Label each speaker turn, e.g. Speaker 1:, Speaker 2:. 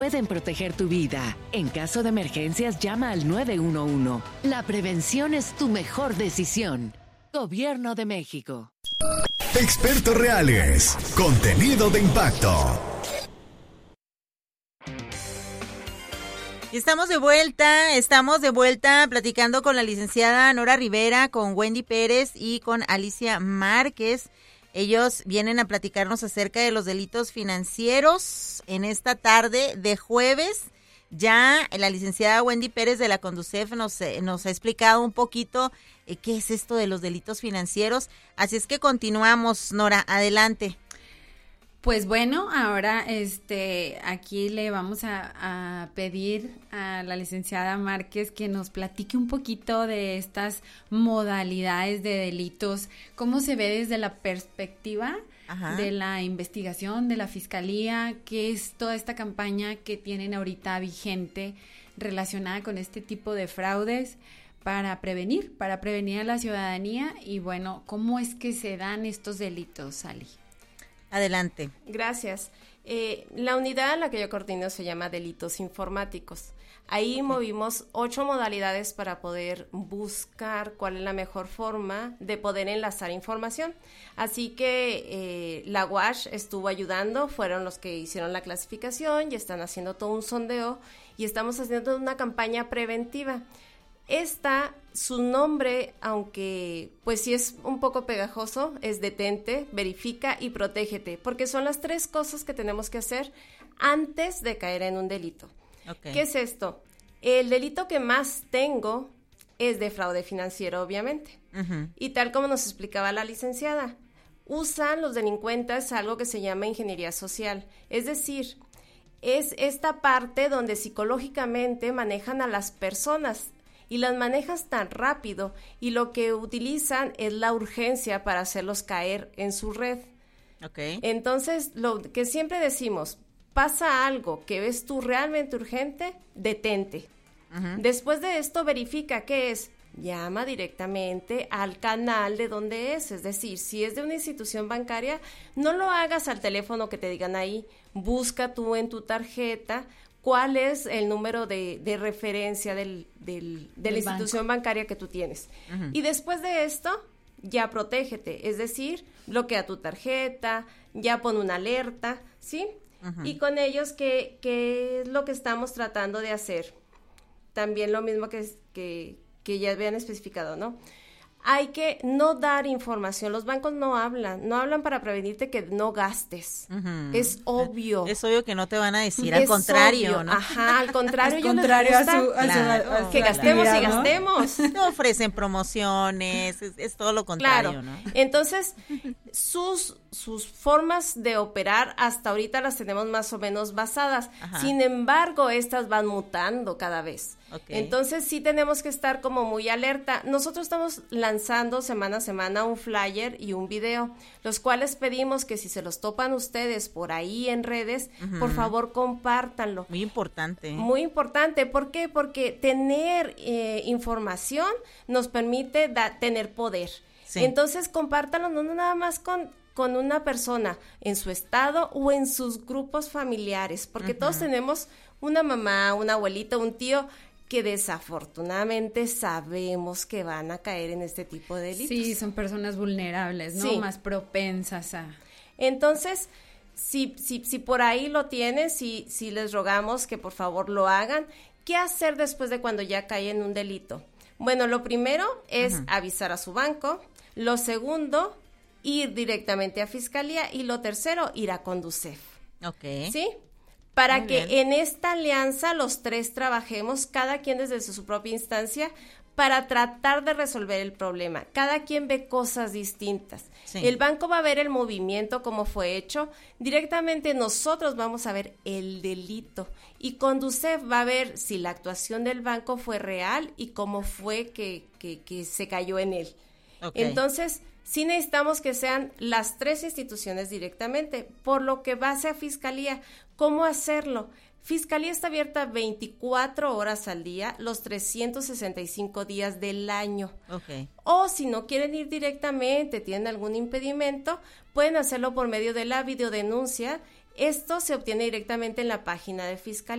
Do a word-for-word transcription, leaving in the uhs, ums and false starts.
Speaker 1: pueden proteger tu vida. En caso de emergencias, llama al nueve uno uno. La prevención es tu mejor decisión. Gobierno de México.
Speaker 2: Expertos reales. Contenido de impacto.
Speaker 3: Y estamos de vuelta, estamos de vuelta platicando con la licenciada Nora Rivera, con Wendy Pérez y con Alicia Márquez. Ellos vienen a platicarnos acerca de los delitos financieros en esta tarde de jueves. Ya la licenciada Wendy Pérez de la Conducef nos, eh, nos ha explicado un poquito eh, qué es esto de los delitos financieros. Así es que continuamos, Nora, adelante.
Speaker 4: Pues bueno, ahora este aquí le vamos a, a pedir a la licenciada Márquez que nos platique un poquito de estas modalidades de delitos, cómo se ve desde la perspectiva Ajá. de la investigación, de la fiscalía, qué es toda esta campaña que tienen ahorita vigente relacionada con este tipo de fraudes para prevenir, para prevenir a la ciudadanía y bueno, cómo es que se dan estos delitos, Ali.
Speaker 3: Adelante.
Speaker 5: Gracias. Eh, la unidad a la que yo coordino se llama Delitos Informáticos. Ahí movimos ocho modalidades para poder buscar cuál es la mejor forma de poder enlazar información. Así que eh, la U A S H estuvo ayudando, fueron los que hicieron la clasificación y están haciendo todo un sondeo y estamos haciendo una campaña preventiva. Esta, su nombre, aunque pues sí es un poco pegajoso, es detente, verifica y protégete, porque son las tres cosas que tenemos que hacer antes de caer en un delito. Okay. ¿Qué es esto? El delito que más tengo es de fraude financiero, obviamente. Uh-huh. Y tal como nos explicaba la licenciada, usan los delincuentes algo que se llama ingeniería social, es decir, es esta parte donde psicológicamente manejan a las personas y las manejas tan rápido y lo que utilizan es la urgencia para hacerlos caer en su red. Okay. Entonces, lo que siempre decimos, pasa algo que ves tú realmente urgente, detente. Uh-huh. Después de esto, verifica qué es. Llama directamente al canal de donde es, es decir, si es de una institución bancaria, no lo hagas al teléfono que te digan ahí, busca tú en tu tarjeta cuál es el número de, de referencia del, del, de la institución banco. bancaria que tú tienes. Uh-huh. Y después de esto, ya protégete, es decir, bloquea tu tarjeta, ya pon una alerta, ¿sí? Uh-huh. Y con ellos, ¿qué, qué es lo que estamos tratando de hacer? También lo mismo que, que, que ya habían especificado, ¿no? Hay que no dar información, los bancos no hablan, no hablan para prevenirte que no gastes, uh-huh. Es obvio.
Speaker 3: Es obvio que no te van a decir, al es contrario, obvio. ¿no?
Speaker 5: Ajá, al contrario,
Speaker 4: al contrario
Speaker 5: les gusta,
Speaker 4: a su, a
Speaker 5: claro,
Speaker 4: su, a su,
Speaker 5: que gastemos y gastemos.
Speaker 3: No ofrecen promociones, es, es todo lo contrario,
Speaker 5: claro.
Speaker 3: ¿no?
Speaker 5: Entonces, sus, sus formas de operar hasta ahorita las tenemos más o menos basadas, Ajá. Sin embargo, estas van mutando cada vez. Okay. Entonces sí tenemos que estar como muy alerta. Nosotros estamos lanzando semana a semana un flyer y un video, los cuales pedimos que si se los topan ustedes por ahí en redes, uh-huh. por favor compártanlo.
Speaker 3: Muy importante.
Speaker 5: Muy importante. ¿Por qué? Porque tener eh, información nos permite da- tener poder. Sí. Entonces compártanlo no nada más con... con una persona en su estado o en sus grupos familiares, porque uh-huh. todos tenemos una mamá, una abuelita, un tío que desafortunadamente sabemos que van a caer en este tipo de delitos.
Speaker 4: Sí, son personas vulnerables, ¿no? Sí. Más propensas a...
Speaker 5: Entonces, si, si, si por ahí lo tienes, si, si les rogamos que por favor lo hagan. ¿Qué hacer después de cuando ya cae en un delito? Bueno, lo primero es uh-huh. avisar a su banco. Lo segundo, ir directamente a Fiscalía. Y lo tercero, ir a Conducef.
Speaker 3: Ok.
Speaker 5: ¿Sí? Para
Speaker 3: Muy
Speaker 5: que
Speaker 3: bien.
Speaker 5: En esta alianza los tres trabajemos, cada quien desde su, su propia instancia, para tratar de resolver el problema. Cada quien ve cosas distintas. Sí. El banco va a ver el movimiento, cómo fue hecho. Directamente nosotros vamos a ver el delito. Y Conducef va a ver si la actuación del banco fue real y cómo fue que, que, que se cayó en él. Okay. Entonces, sí necesitamos que sean las tres instituciones directamente, por lo que va hacia Fiscalía. ¿Cómo hacerlo? Fiscalía está abierta veinticuatro horas al día, los trescientos sesenta y cinco días del año.
Speaker 3: Okay.
Speaker 5: O si no quieren ir directamente, tienen algún impedimento, pueden hacerlo por medio de la videodenuncia Esto se obtiene directamente en la página de Fiscalía.